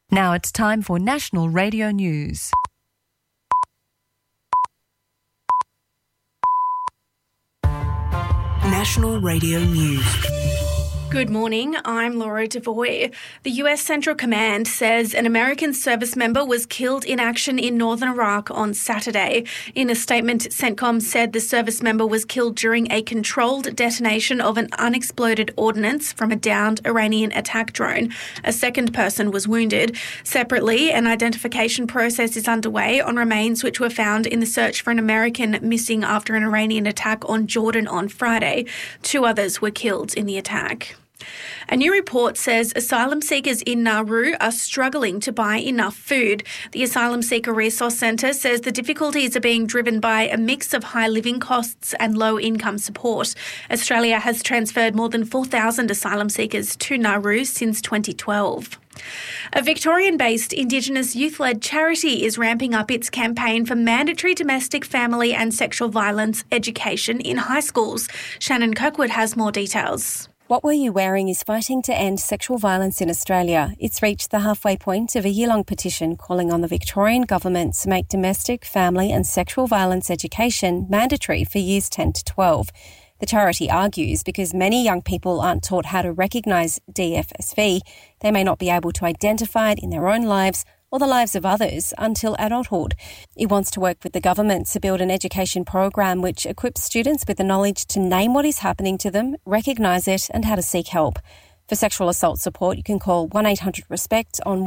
Now it's time for National Radio News. National Radio News. Good morning, I'm Laura Devoy. The US Central Command says an American service member was killed in action in northern Iraq on Saturday. In a statement, CENTCOM said the service member was killed during a controlled detonation of an unexploded ordnance from a downed Iranian attack drone. A second person was wounded. Separately, an identification process is underway on remains which were found in the search for an American missing after an Iranian attack on Jordan on Friday. 2 others were killed in the attack. A new report says asylum seekers in Nauru are struggling to buy enough food. The Asylum Seeker Resource Centre says the difficulties are being driven by a mix of high living costs and low income support. Australia has transferred more than 4,000 asylum seekers to Nauru since 2012. A Victorian-based Indigenous youth-led charity is ramping up its campaign for mandatory domestic, family and sexual violence education in high schools. Shannon Kirkwood has more details. What Were You Wearing is fighting to end sexual violence in Australia. It's reached the halfway point of a year-long petition calling on the Victorian government to make domestic, family and sexual violence education mandatory for years 10 to 12. The charity argues because many young people aren't taught how to recognise DFSV, they may not be able to identify it in their own lives or the lives of others until adulthood. It wants to work with the government to build an education program which equips students with the knowledge to name what is happening to them, recognise it and how to seek help. For sexual assault support, you can call 1-800-RESPECT on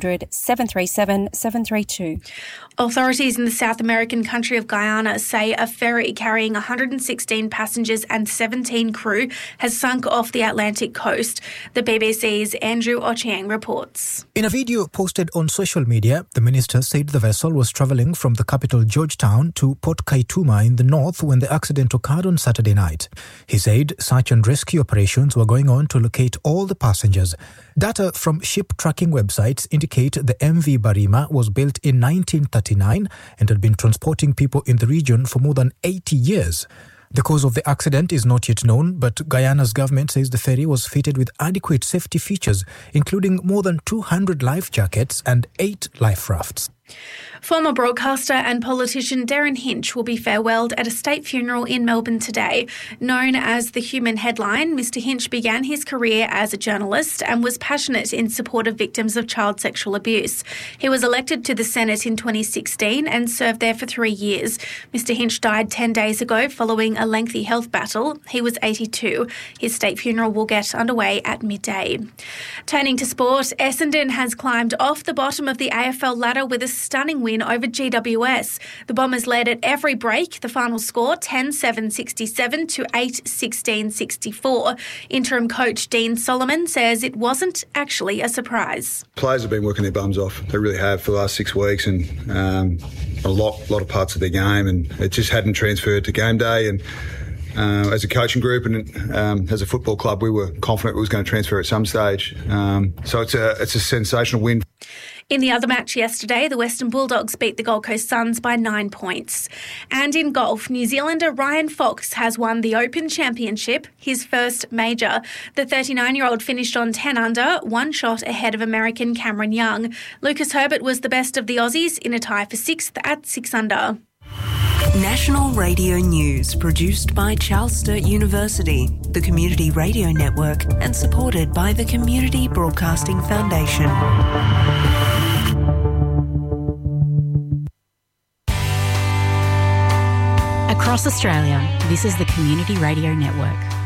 1-800-737-732. Authorities in the South American country of Guyana say a ferry carrying 116 passengers and 17 crew has sunk off the Atlantic coast. The BBC's Andrew Ochieng reports. In a video posted on social media, the minister said the vessel was travelling from the capital Georgetown to Port Kaituma in the north when the accident occurred on Saturday night. He said search and rescue operations were going on to locate all the passengers. Data from ship tracking websites indicate the MV Barima was built in 1939 and had been transporting people in the region for more than 80 years. The cause of the accident is not yet known, but Guyana's government says the ferry was fitted with adequate safety features, including more than 200 life jackets and 8 life rafts. Former broadcaster and politician Derryn Hinch will be farewelled at a state funeral in Melbourne today. Known as the Human Headline, Mr Hinch began his career as a journalist and was passionate in support of victims of child sexual abuse. He was elected to the Senate in 2016 and served there for 3 years. Mr Hinch died 10 days ago following a lengthy health battle. He was 82. His state funeral will get underway at midday. Turning to sport, Essendon has climbed off the bottom of the AFL ladder with a stunning win over GWS. The Bombers led at every break. The final score 10-7-67 to 8-16-64. Interim coach Dean Solomon says it wasn't actually a surprise. Players have been working their bums off. They really have for the last 6 weeks, and a lot of parts of their game, and it just hadn't transferred to game day. And as a coaching group and as a football club, we were confident it was going to transfer at some stage. So it's a sensational win. In the other match yesterday, the Western Bulldogs beat the Gold Coast Suns by 9 points. And in golf, New Zealander Ryan Fox has won the Open Championship, his first major. The 39-year-old finished on 10 under, 1 shot ahead of American Cameron Young. Lucas Herbert was the best of the Aussies in a tie for 6th at 6 under. National Radio News, produced by Charles Sturt University, the Community Radio Network, and supported by the Community Broadcasting Foundation. Across Australia, this is the Community Radio Network.